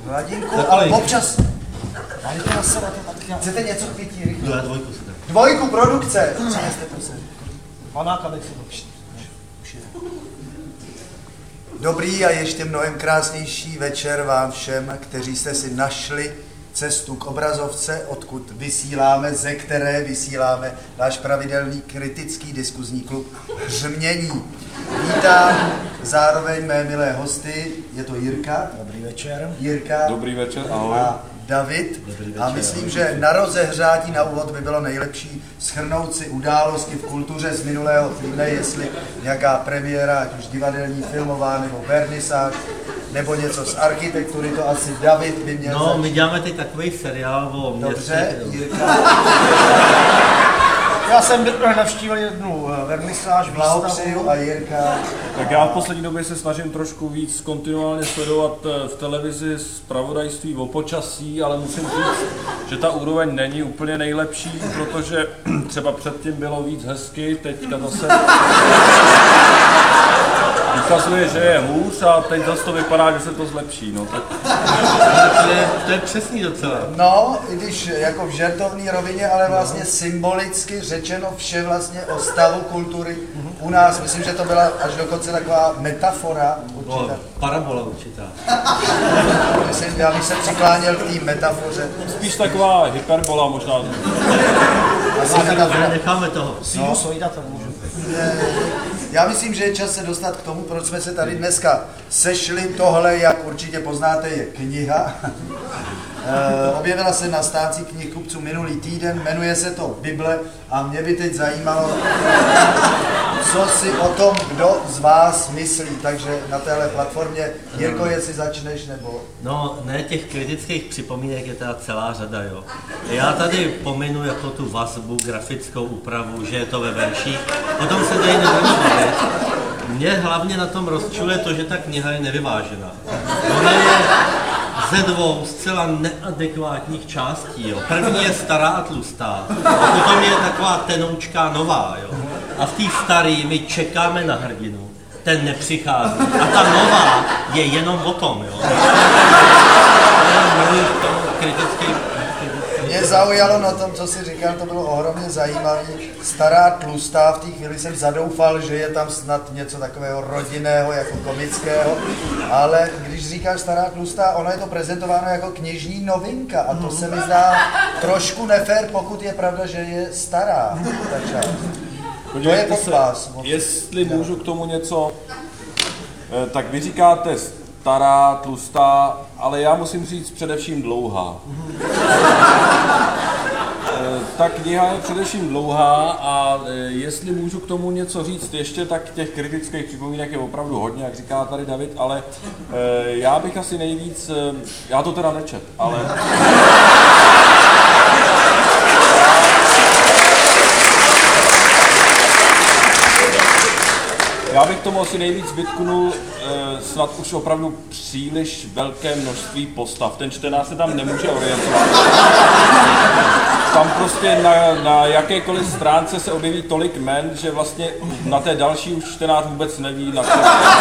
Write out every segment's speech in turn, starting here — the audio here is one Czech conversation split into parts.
Hladinku, ale občas... Chcete něco k pití, rychle? Dvojku si tak. Dvojku produkce! Přineste to sem. Panáka, dej si to. Dobrý a ještě mnohem krásnější večer vám všem, kteří jste si našli cestu k obrazovce, odkud vysíláme, ze které vysíláme náš pravidelný kritický diskuzní klub Řmění. Vítám zároveň mé milé hosty, je to Jirka. Dobrý večer. Jirka. Dobrý večer, ahoj. A David. A myslím, že na rozehřátí na úvod by bylo nejlepší shrnout si události v kultuře z minulého týdne, jestli nějaká premiéra, ať už divadelní, filmová nebo vernisáž, nebo něco z architektury, to asi David by měl No, my děláme teď takový seriál o městě. Dobře, Jirka. Já jsem navštívil jednu vernisáž, Blahopřeju a Jirka. Tak já v poslední době se snažím trošku víc kontinuálně sledovat v televizi zpravodajství o počasí, ale musím říct, že ta úroveň není úplně nejlepší, protože třeba předtím bylo víc hezky, teďka zase ukazuje, že je hůř a teď zase to vypadá, že se to zlepší. No, tak... To je přesný docela. No, i když jako v žertovné rovině, ale vlastně symbolicky řečeno vše vlastně o stavu kultury u nás. Myslím, že to byla až dokonce taková metafora určitá. Parabola určitá. Myslím, já bych se přikláněl k té metafoře. Spíš taková hyperbola možná. Asi metafora. Necháme toho. Sinusoida to můžu. Já myslím, že je čas se dostat k tomu, proč jsme se tady dneska sešli. Tohle, jak určitě poznáte, je kniha. Objevila se na stánci knihkupců minulý týden, jmenuje se to Bible a mě by teď zajímalo, co si o tom kdo z vás myslí. Takže na téhle platformě, Jirko, jestli začneš, nebo... No, ne, těch kritických připomínek je teda celá řada, jo. Já tady pominu jako tu vazbu, grafickou úpravu, že je to ve verších, potom se tady nezajímavé. Mě hlavně na tom rozčiluje to, že ta kniha je nevyvážená. Ona je ze dvou zcela neadekvátních částí, jo. První je stará a tlustá, a potom je taková tenoučká nová, jo. A v té staré my čekáme na hrdinu, ten nepřichází. A ta nová je jenom o tom, jo. Mě zaujalo na tom, co si říkal, to bylo ohromně zajímavé. Stará tlustá, v té chvíli jsem zadoufal, že je tam snad něco takového rodinného, jako komického, ale když říkáš stará tlustá, ono je to prezentováno jako knižní novinka a to se mi zdá trošku nefér, pokud je pravda, že je stará. To je podpás. Jestli můžu k tomu něco, tak vy říkáte stará, tlustá, ale já musím říct především dlouhá. Ta kniha je především dlouhá a jestli můžu k tomu něco říct ještě, tak těch kritických připomínek je opravdu hodně, jak říká tady David, ale já bych asi nejvíc, já to teda nečet, ale... Já bych tomu asi nejvíc vytknul snad už opravdu příliš velké množství postav. Ten čtenář se tam nemůže orientovat. Tam prostě na jakékoliv stránce se objeví tolik jmen, že vlastně na té další už čtenář vůbec neví na co.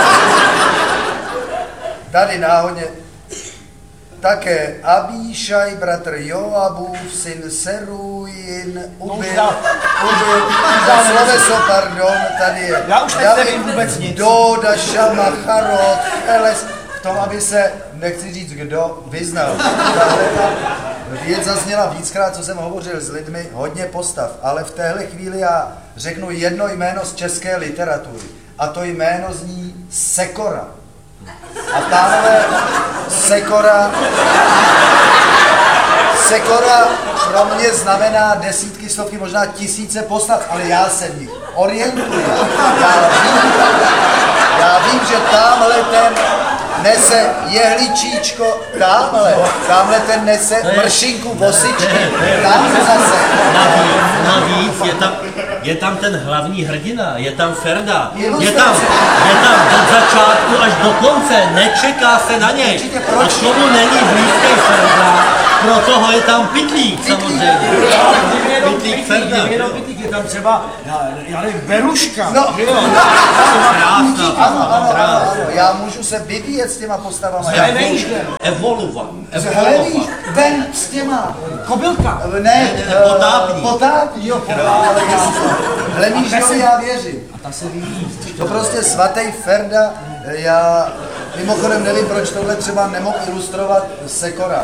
Tady náhodně také Abíšaj, bratr Joabův, syn Seruin, ubil, za sloveso, pardon, tady je Já už teď nevím vůbec nic. Doda, Šama, Charot, Eles, v tom, aby se, nechci říct kdo, vyznal. Věc zazněla víckrát, co jsem hovořil s lidmi, hodně postav, ale v téhle chvíli já řeknu jedno jméno z české literatury a to jméno zní Sekora. A pánové, Sekora pro mě znamená desítky, stovky, možná tisíce postav, ale já se v nich orientuji. Já vím, že tamhle ten nese jehličíčko, tamhle ten nese mršinku, vosičky, tamhle zase. Navíc je tam ten hlavní hrdina, je tam Ferda, je tam od začátku až do konce, nečeká se na něj. A tomu není blízký Ferda, proto ho je tam Pytlík samozřejmě. Pitlík Ferda. Nejenom Pitlík, je tam třeba, já nevím, Beruška. No. že jo? Krásná. Ano, já můžu se vyvíjet s těma postavama. Ne, nejde. Evolova. Hele, víš, ten s těma. Kobylka. Ne, Potápník. Potápník, jo, hele, víš, jo, já věřím. A ta se vyvíjí. To prostě svatý Ferda, já mimochodem nevím, proč tohle třeba nemohl ilustrovat Sekora.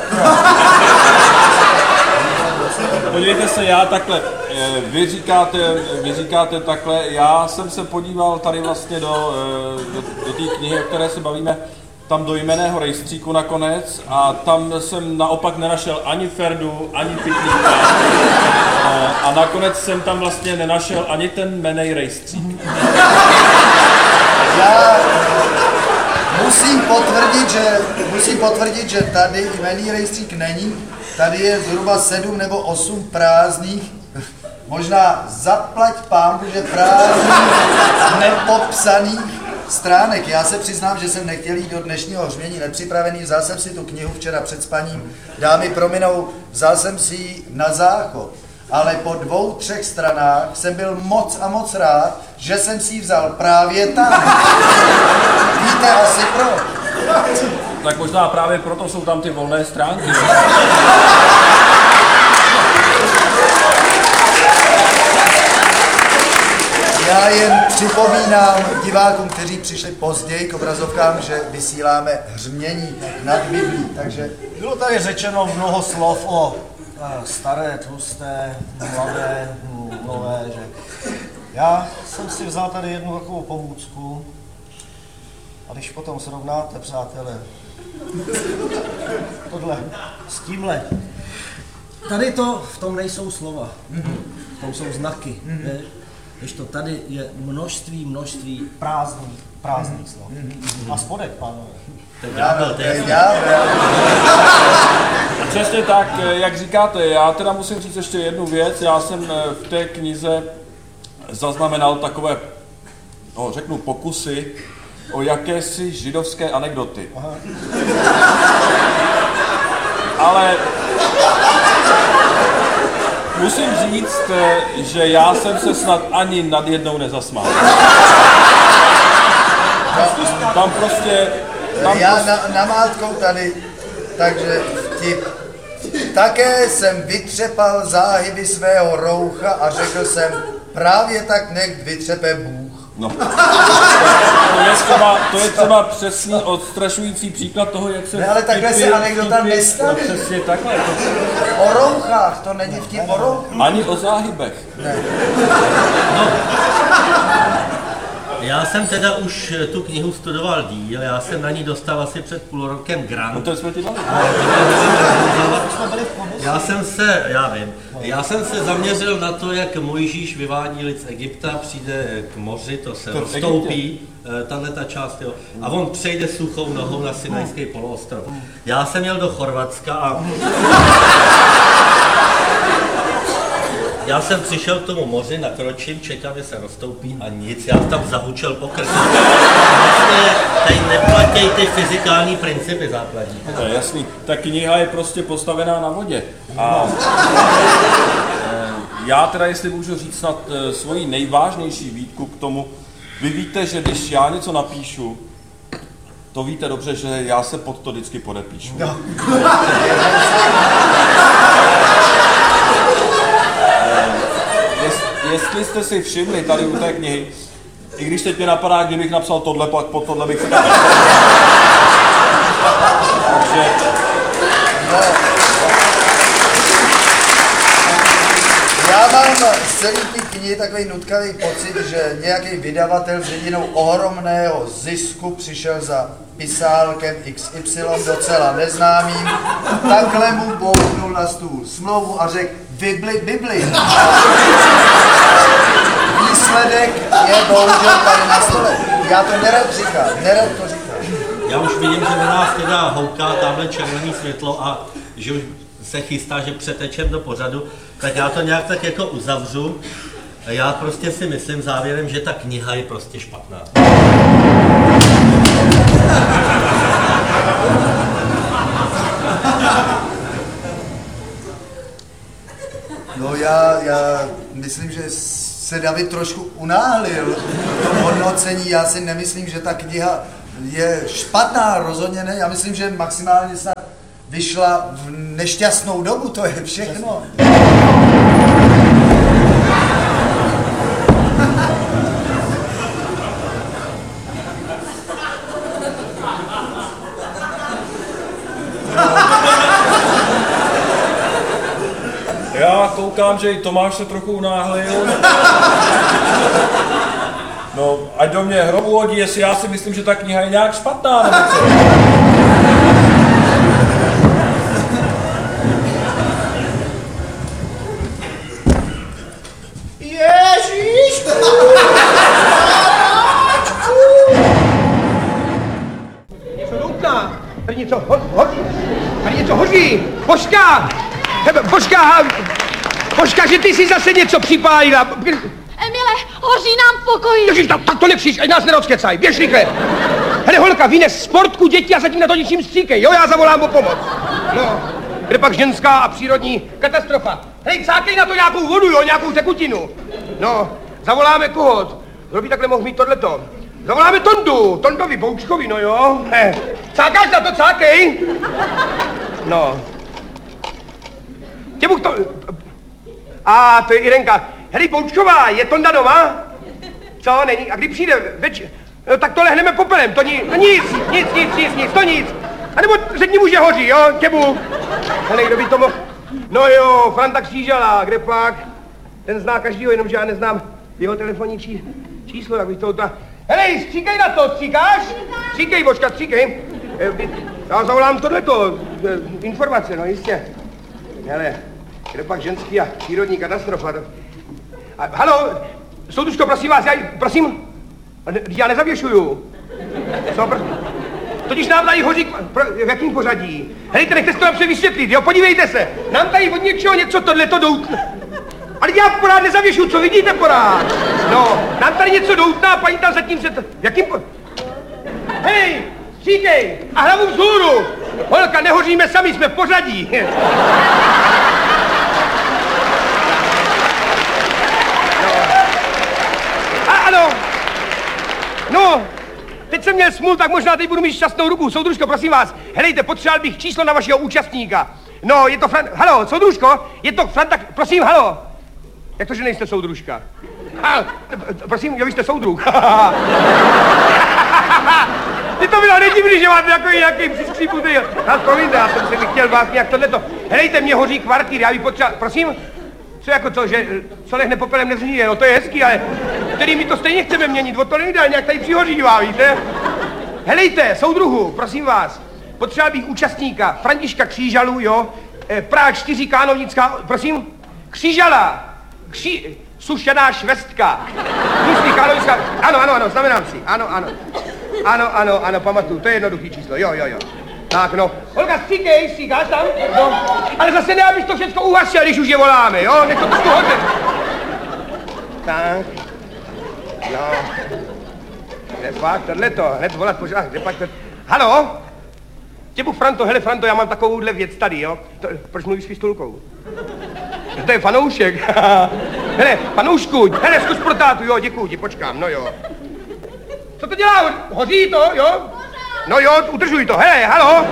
Podívejte se, já takhle, vy říkáte takhle, já jsem se podíval tady vlastně do té knihy, o které se bavíme, tam do jmenného rejstříku nakonec a tam jsem naopak nenašel ani Ferdu, ani Pitlíka a nakonec jsem tam vlastně nenašel ani ten jmenný rejstřík. Já musím potvrdit, že tady jmenný rejstřík není. Tady je zhruba 7 nebo 8 prázdných, možná zaplať pánbu, že prázdných, nepopsaných stránek. Já se přiznám, že jsem nechtěl jít do dnešního hřmění nepřipravený, vzal jsem si tu knihu včera před spaním, dámy prominou, vzal jsem si ji na záchod. Ale po 2-3 stranách jsem byl moc a moc rád, že jsem si ji vzal právě tam. Víte asi proč? Tak možná právě proto jsou tam ty volné stránky. Já jen připomínám divákům, kteří přišli později k obrazovkám, že vysíláme hřmění nad Biblí, takže Bylo tady řečeno mnoho slov o staré, tlusté, mladé, nové, že já jsem si vzal tady jednu takovou pomůcku a když potom srovnáte, přátelé, tohle s tímhle, tady to, v tom nejsou slova, v tom jsou znaky, když to tady je množství prázdných slov. A spodek, pánové. Přesně tak, jak říkáte, já teda musím říct ještě jednu věc, já jsem v té knize zaznamenal takové, no, řeknu pokusy o jakési židovské anekdoty. Aha. Ale musím říct, že já jsem se snad ani nad jednou nezasmál. Tam prostě... já namátkou tady, takže vtip. Také jsem vytřepal záhyby svého roucha a řekl jsem, právě tak nech vytřepe Bůh. No. To je třeba přesný odstrašující příklad toho, jak se... Ne, ale takhle se anekdota nestaví. No, přesně takhle. O rouchách, to není vtip o rouchách. Ani o záhybech. Ne. No. Já jsem teda už tu knihu studoval díl, já jsem na ní dostal asi před půl rokem grant. No to jsme ti dali. Já jsem se zaměřil na to, jak Mojžíš vyvádí lid z Egypta, přijde k moři, to se roztoupí, tato část, jo, a on přejde suchou nohou na Sinajský poloostrov. Já jsem jel do Chorvatska a já jsem přišel k tomu moři, nakročím, čekám, že se roztoupí a nic, já tam zahučel po krku. Vlastně tady neplatěj ty fyzikální principy základní. To je jasný, ta kniha je prostě postavená na vodě. A já teda, jestli můžu říct snad svoji nejvážnější výtku k tomu, vy víte, že když já něco napíšu, to víte dobře, že já se pod to vždycky podepíšu. No. Jestli jste si všimli tady u té knihy, i když teď mě napadá, kdybych napsal tohle, pak pod tohle bych se Takže... Já mám z celé té knihy takový nutkavý pocit, že nějaký vydavatel s jedinou ohromného zisku přišel za pisálkem XY docela neznámým, takhle mu bouchnul na stůl smlouvu a řekl Bibli. Výsledek je bohužel tady na stole. Já to nerad to říkám. Já už vidím, že na nás teda houká tamhle červené světlo a že už se chystá, že přetečem do pořadu, tak já to nějak tak jako uzavřu. Já prostě si myslím závěrem, že ta kniha je prostě špatná. No já myslím, že se David trošku unáhlil v tom hodnocení. Já si nemyslím, že ta kniha je špatná, rozhodně ne. Já myslím, že maximálně snad vyšla v nešťastnou dobu, to je všechno. Já koukám, že i Tomáš se trochu unáhlil. No, ať do mě hrobu hodí, jestli já si myslím, že ta kniha je nějak špatná, nebo co? Ježíšku! Něco doutná, tady něco tady něco hoří, Božka, že ty jsi zase něco připálila. Emile, hoří nám v pokoji. Ježiš, tak to nekříž, ať nás nerozkecaj, běž rychle. Hele, holka, vynes sportku děti a zatím na to ničím stříkej, jo, já zavolám o pomoc. No, kde pak ženská a přírodní katastrofa. Hej, cákej na to nějakou vodu, jo, nějakou tekutinu. No, zavoláme koho? Kdo by takhle mohl mít tohleto? Zavoláme Tondovi, Boučkovi, no jo. Cákáš na to, cákej. No. Těbuch to... A to je Irenka. Hej, Boučková, je Tonda doma? Co, není? A kdy přijde? No, tak to lehneme popelem, to nic, to nic. A nebo řekni mu, že hoří, jo, Těbuch. Hele, kdo by to mohl... No jo, Franta Křížala, kde pak? Ten zná každýho, jenomže já neznám jeho telefonní číslo, jak bych to... Hele, stříkej na to, stříkáš? Stříkej, Božka, stříkej. Já zavolám tohleto, informace, no jistě. Hele, kde pak ženský a přírodní katastrofa. Haló, soudružko, prosím vás, prosím, já nezavěšuju. Co, totiž nám tady hoří, v jakým pořadí? Helejte, nechte si to napřed vysvětlit, jo, podívejte se. Nám tady od něčeho něco tohleto doutná. Ale já pořád nezavěšuju, co vidíte pořád? No, nám tady něco doutná, paní tam zatím se... V jakým Hej, stříkej a hlavu vzhůru. Holka, nehoříme sami, jsme v pořadí. Ano. No, teď jsem měl smůl, tak možná teď budu mít šťastnou ruku. Soudružko, prosím vás, helejte, potřeboval bych číslo na vašeho účastníka. No, je to Halo, soudružko, je to Franta... Prosím, halo. Jak to, že nejste soudružka? Prosím, jo, vy jste soudruh. Ty to bylo nedivný, že máte jako nějaký přiskříputý. Promiňte, já jsem si chtěl vás nějak tohleto. Helejte, mě hoří kvartýr, já bych potřeboval... Prosím? Co jako to, že co lehne popelem nezhníje, no to je hezký, ale který my to stejně chceme měnit, o to nejde, nějak tady přihořívá, víte? Helejte, soudruhu, prosím vás, potřeboval bych účastníka, Františka Křížalu, jo, Praha 4 Kánovnická, prosím, Křížala, sušená švestka, Tlustý Kánovnická, ano, znamenám si, ano, pamatuju, to je jednoduchý číslo, jo. Tak no, Olga, stříkáš tam? No, ale zase ne, abys to všechno uhasil, když už je voláme, jo? Nech to trošku hodně. Tak. No. Kde pak tohleto, hned volat pořád, kde pak to... Halo? Těbuch, Franto, hele Franto, já mám takovouhle věc tady, jo? Proč mluvíš s pistolkou? To je fanoušek. Hele, fanoušku, hele, zkus pro tátu, jo, děkuju ti, počkám, no jo. Co to dělá? Hoří to, jo? No jo, udržuj to, hele, halo.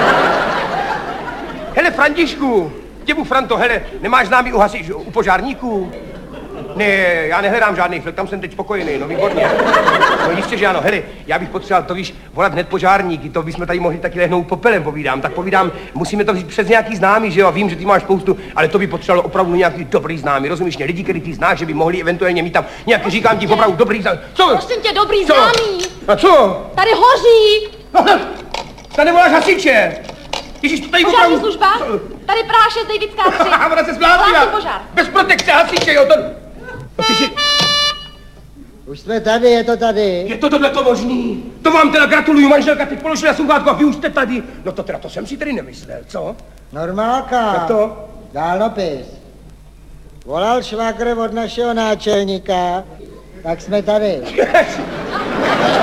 Hele, Františku, Těbuch, Franto, hele, nemáš známý u požárníků? Ne, já nehledám žádný flek, tam jsem teď spokojený, no výborně. No jistě, že ano, hele, já bych potřeboval, to víš, volat hned požárníky, to bychom tady mohli taky lehnout popelem, povídám, musíme to vzít přes nějaký známý, že jo, vím, že ty máš spoustu, ale to by potřebovalo opravdu nějaký dobrý známý, rozumíš mě, lidi, který ty znáš, že by mohli eventuálně mít tam nějaký, říkám ti, opravdu dobrý známý. Co? Prosím tě, dobrý známý. A co? Tady hoří. Tady nevoláš hasiče. Ježíš, to tady Požární opravdu... služba? Tady Praha 6 Davidská 3. A ona se zbláznila. Hlásím požár. Bez protekce hasiče, jo, to... Už jsme tady, je to tady. Je to tohleto možný? To vám teda gratuluju, manželka, teď položila sluchátko a vy už jste tady. No to teda, to jsem si tady nemyslel, co? Normálka. Jak to? Dálnopis. Volal švagr od našeho náčelníka, tak jsme tady. Yes.